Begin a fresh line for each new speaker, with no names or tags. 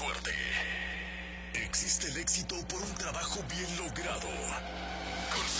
fuerte. Existe el éxito por un trabajo bien logrado.